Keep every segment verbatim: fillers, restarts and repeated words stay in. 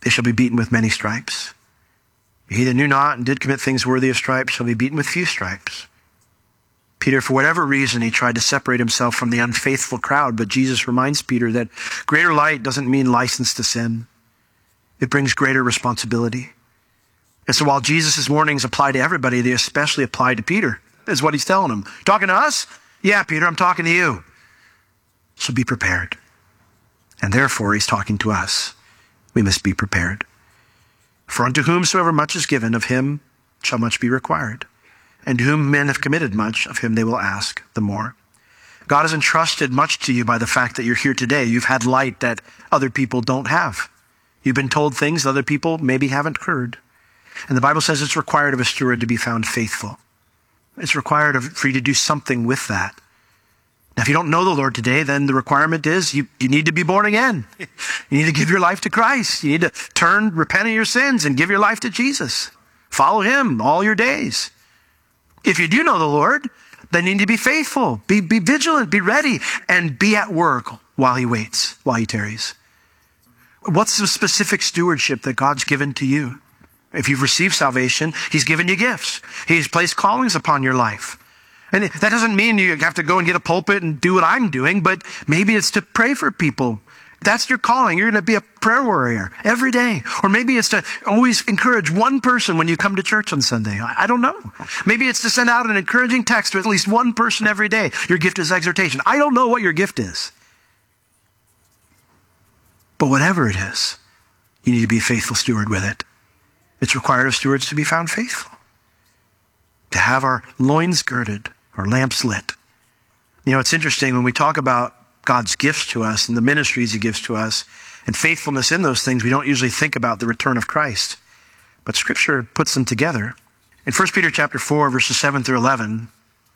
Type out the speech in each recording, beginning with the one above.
they shall be beaten with many stripes. He that knew not and did commit things worthy of stripes shall be beaten with few stripes. Peter, for whatever reason, he tried to separate himself from the unfaithful crowd, but Jesus reminds Peter that greater light doesn't mean license to sin. It brings greater responsibility. And so while Jesus' warnings apply to everybody, they especially apply to Peter, is what he's telling him. Talking to us? Yeah, Peter, I'm talking to you. So be prepared. And therefore, he's talking to us. We must be prepared. For unto whomsoever much is given, of him shall much be required. And to whom men have committed much, of him they will ask the more. God has entrusted much to you by the fact that you're here today. You've had light that other people don't have. You've been told things other people maybe haven't heard. And the Bible says it's required of a steward to be found faithful. It's required of, for you to do something with that. Now, if you don't know the Lord today, then the requirement is you, you need to be born again. You need to give your life to Christ. You need to turn, repent of your sins, and give your life to Jesus. Follow him all your days. If you do know the Lord, then you need to be faithful. Be, be vigilant, be ready, and be at work while he waits, while he tarries. What's the specific stewardship that God's given to you? If you've received salvation, he's given you gifts. He's placed callings upon your life. And that doesn't mean you have to go and get a pulpit and do what I'm doing, but maybe it's to pray for people. That's your calling. You're going to be a prayer warrior every day. Or maybe it's to always encourage one person when you come to church on Sunday. I, I don't know. Maybe it's to send out an encouraging text to at least one person every day. Your gift is exhortation. I don't know what your gift is. But whatever it is, you need to be a faithful steward with it. It's required of stewards to be found faithful, to have our loins girded, our lamps lit. You know, it's interesting when we talk about God's gifts to us and the ministries he gives to us and faithfulness in those things, we don't usually think about the return of Christ. But Scripture puts them together. In First Peter chapter four, verses seven through eleven,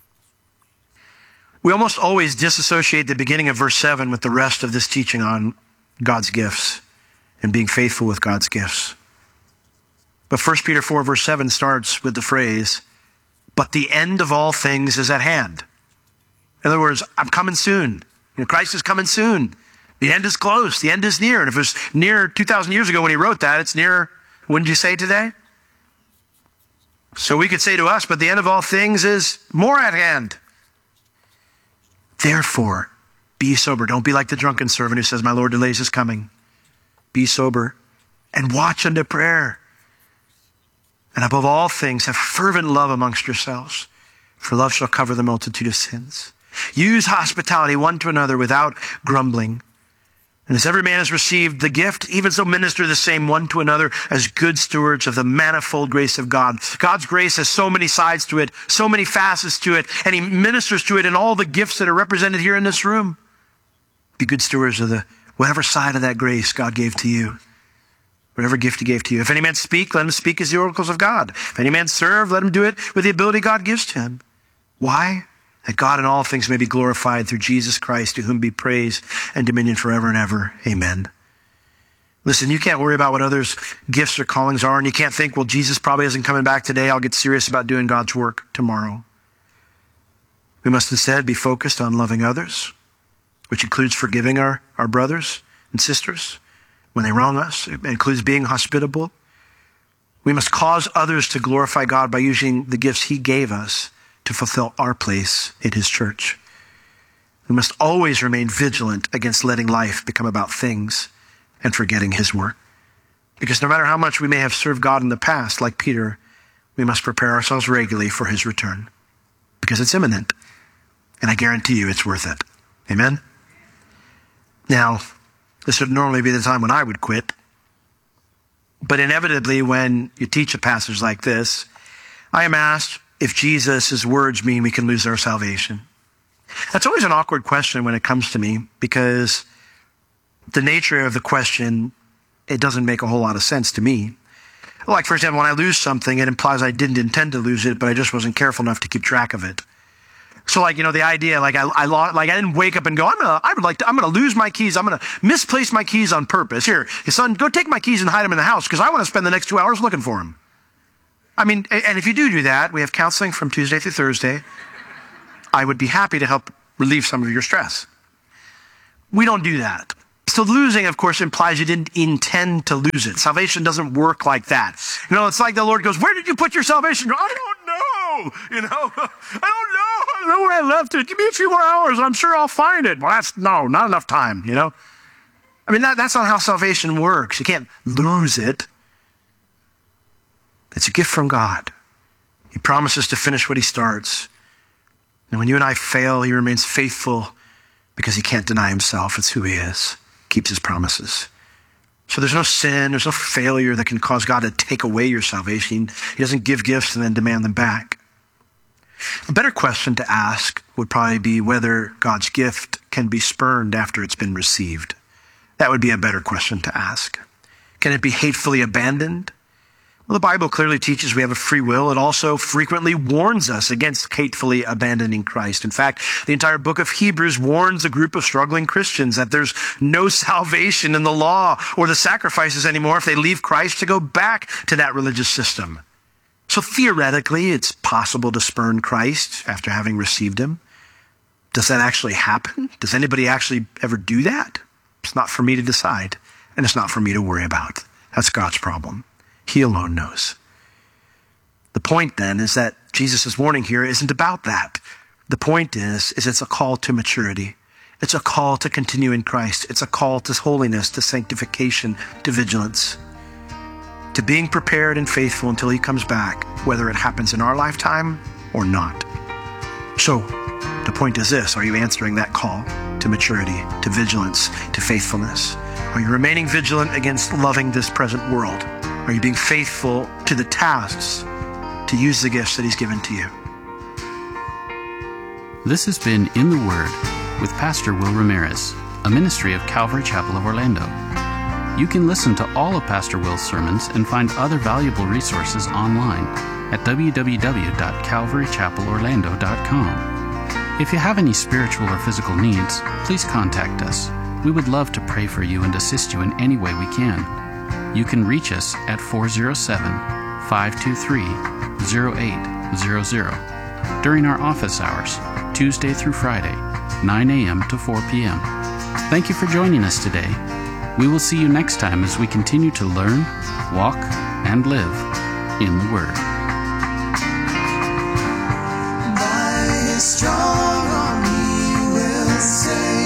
we almost always disassociate the beginning of verse seven with the rest of this teaching on God's gifts and being faithful with God's gifts. But First Peter four, verse seven starts with the phrase, but the end of all things is at hand. In other words, I'm coming soon. You know, Christ is coming soon. The end is close. The end is near. And if it was near two thousand years ago when he wrote that, it's near, wouldn't you say today? So we could say to us, but the end of all things is more at hand. Therefore, be sober. Don't be like the drunken servant who says, my Lord delays his coming. Be sober and watch unto prayer. And above all things, have fervent love amongst yourselves, for love shall cover the multitude of sins. Use hospitality one to another without grumbling. And as every man has received the gift, even so minister the same one to another as good stewards of the manifold grace of God. God's grace has so many sides to it, so many facets to it, and he ministers to it in all the gifts that are represented here in this room. Be good stewards of the whatever side of that grace God gave to you. Whatever gift he gave to you. If any man speak, let him speak as the oracles of God. If any man serve, let him do it with the ability God gives to him. Why? That God in all things may be glorified through Jesus Christ, to whom be praise and dominion forever and ever. Amen. Listen, you can't worry about what others' gifts or callings are, and you can't think, well, Jesus probably isn't coming back today. I'll get serious about doing God's work tomorrow. We must instead be focused on loving others, which includes forgiving our, our brothers and sisters when they wrong us. It includes being hospitable. We must cause others to glorify God by using the gifts he gave us to fulfill our place in his church. We must always remain vigilant against letting life become about things and forgetting his work. Because no matter how much we may have served God in the past, like Peter, we must prepare ourselves regularly for his return, because it's imminent. And I guarantee you it's worth it. Amen? Now, this would normally be the time when I would quit. But inevitably, when you teach a passage like this, I am asked if Jesus' words mean we can lose our salvation. That's always an awkward question when it comes to me, because the nature of the question, it doesn't make a whole lot of sense to me. Like, for example, when I lose something, it implies I didn't intend to lose it, but I just wasn't careful enough to keep track of it. So, like, you know, the idea, like, I, I, like, I didn't wake up and go, I'm gonna, I would like to, I'm gonna lose my keys. I'm gonna misplace my keys on purpose. Here, son, go take my keys and hide them in the house, because I want to spend the next two hours looking for them. I mean, and if you do do that, we have counseling from Tuesday through Thursday. I would be happy to help relieve some of your stress. We don't do that. So losing, of course, implies you didn't intend to lose it. Salvation doesn't work like that. You know, it's like the Lord goes, where did you put your salvation? You go, I don't know. You know, I don't know. I don't know where I left it. Give me a few more hours. I'm sure I'll find it. Well, that's, no, not enough time, you know. I mean, that, that's not how salvation works. You can't lose it. It's a gift from God. He promises to finish what he starts. And when you and I fail, he remains faithful because he can't deny himself. It's who he is. Keeps his promises. So there's no sin, there's no failure that can cause God to take away your salvation. He doesn't give gifts and then demand them back. A better question to ask would probably be whether God's gift can be spurned after it's been received. That would be a better question to ask. Can it be hatefully abandoned? Well, the Bible clearly teaches we have a free will. It also frequently warns us against hatefully abandoning Christ. In fact, the entire book of Hebrews warns a group of struggling Christians that there's no salvation in the law or the sacrifices anymore if they leave Christ to go back to that religious system. So theoretically, it's possible to spurn Christ after having received him. Does that actually happen? Does anybody actually ever do that? It's not for me to decide, and it's not for me to worry about. That's God's problem. He alone knows. The point then is that Jesus' warning here isn't about that. The point is, is it's a call to maturity. It's a call to continue in Christ. It's a call to holiness, to sanctification, to vigilance, to being prepared and faithful until he comes back, whether it happens in our lifetime or not. So the point is this: are you answering that call to maturity, to vigilance, to faithfulness? Are you remaining vigilant against loving this present world? Are you being faithful to the tasks to use the gifts that he's given to you? This has been In the Word with Pastor Will Ramirez, a ministry of Calvary Chapel of Orlando. You can listen to all of Pastor Will's sermons and find other valuable resources online at w w w dot calvary chapel orlando dot com. If you have any spiritual or physical needs, please contact us. We would love to pray for you and assist you in any way we can. You can reach us at four oh seven, five two three, oh eight hundred during our office hours, Tuesday through Friday, nine a.m. to four p.m. Thank you for joining us today. We will see you next time as we continue to learn, walk, and live in the Word. By his strong arm he will save.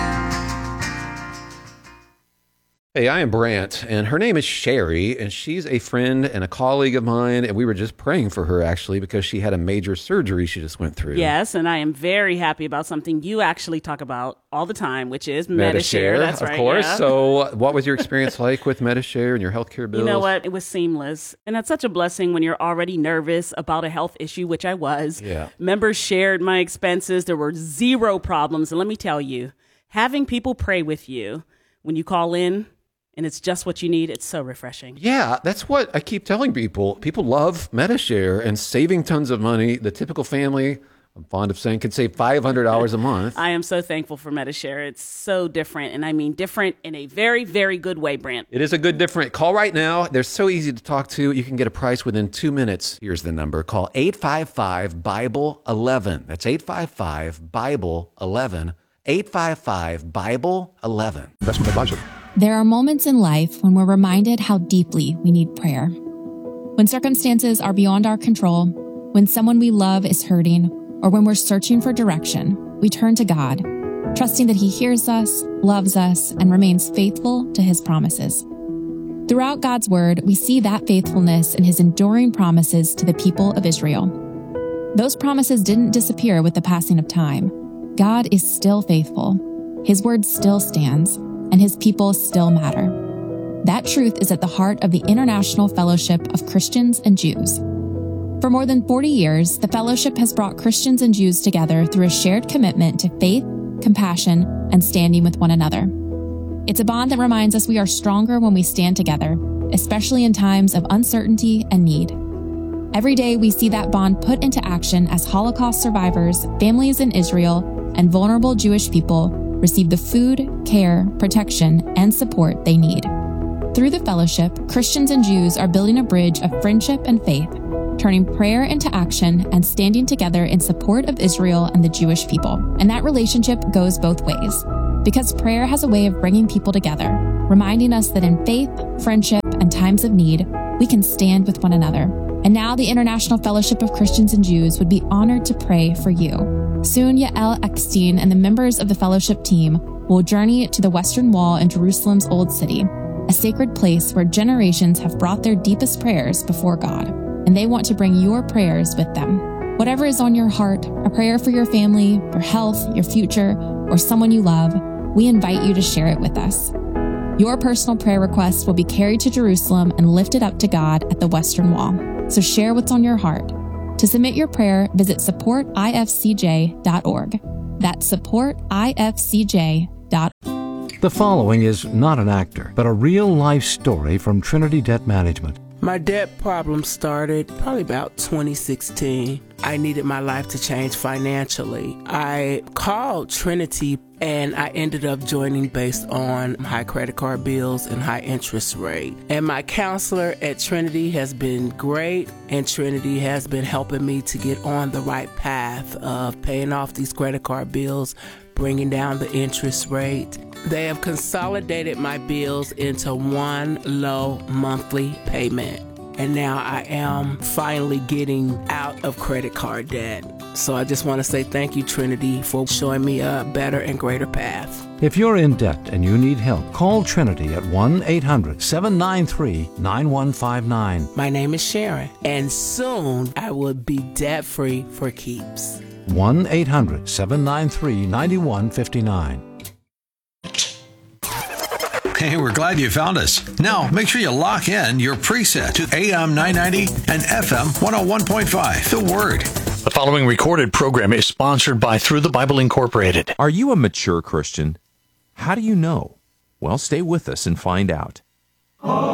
Hey, I am Brant, and her name is Sherry, and she's a friend and a colleague of mine, and we were just praying for her, actually, because she had a major surgery she just went through. Yes, and I am very happy about something you actually talk about all the time, which is Medi-Share. Medi-Share, That's of right, course. yeah. So what was your experience like with Medi-Share and your healthcare bills? You know what? It was seamless. And that's such a blessing when you're already nervous about a health issue, which I was. Yeah. Members shared my expenses. There were zero problems. And let me tell you, having people pray with you when you call in, and it's just what you need, it's so refreshing. Yeah, that's what I keep telling people. People love Medi-Share and saving tons of money. The typical family, I'm fond of saying, can save five hundred dollars a month. I am so thankful for Medi-Share. It's so different, and I mean different in a very, very good way, Brant. It is a good different. Call right now. They're so easy to talk to. You can get a price within two minutes. Here's the number. Call eight five five, Bible eleven. That's eight five five, Bible eleven. eight five five, Bible eleven. Investment advisor. There are moments in life when we're reminded how deeply we need prayer. When circumstances are beyond our control, when someone we love is hurting, or when we're searching for direction, we turn to God, trusting that He hears us, loves us, and remains faithful to His promises. Throughout God's Word, we see that faithfulness in His enduring promises to the people of Israel. Those promises didn't disappear with the passing of time. God is still faithful. His Word still stands, and His people still matter. That truth is at the heart of the International Fellowship of Christians and Jews. For more than forty years, the fellowship has brought Christians and Jews together through a shared commitment to faith, compassion, and standing with one another. It's a bond that reminds us we are stronger when we stand together, especially in times of uncertainty and need. Every day, we see that bond put into action as Holocaust survivors, families in Israel, and vulnerable Jewish people receive the food, care, protection, and support they need. Through the fellowship, Christians and Jews are building a bridge of friendship and faith, turning prayer into action and standing together in support of Israel and the Jewish people. And that relationship goes both ways. Because prayer has a way of bringing people together, reminding us that in faith, friendship, and times of need, we can stand with one another. And now the International Fellowship of Christians and Jews would be honored to pray for you. Soon, Yael Eckstein and the members of the fellowship team will journey to the Western Wall in Jerusalem's Old City, a sacred place where generations have brought their deepest prayers before God, and they want to bring your prayers with them. Whatever is on your heart, a prayer for your family, your health, your future, or someone you love, we invite you to share it with us. Your personal prayer requests will be carried to Jerusalem and lifted up to God at the Western Wall. So share what's on your heart. To submit your prayer, visit support I F C J dot org. That's support I F C J dot org. The following is not an actor, but a real-life story from Trinity Debt Management. My debt problem started probably about twenty sixteen. I needed my life to change financially. I called Trinity and I ended up joining based on high credit card bills and high interest rate. And my counselor at Trinity has been great, and Trinity has been helping me to get on the right path of paying off these credit card bills, bringing down the interest rate. They have consolidated my bills into one low monthly payment. And now I am finally getting out of credit card debt. So I just want to say thank you, Trinity, for showing me a better and greater path. If you're in debt and you need help, call Trinity at one eight hundred seven nine three nine one five nine. My name is Sharon, and soon I will be debt-free for keeps. one eight hundred seven nine three nine one five nine. Hey, we're glad you found us. Now, make sure you lock in your preset to A M nine ninety and F M one oh one point five. The Word. The following recorded program is sponsored by Through the Bible Incorporated. Are you a mature Christian? How do you know? Well, stay with us and find out.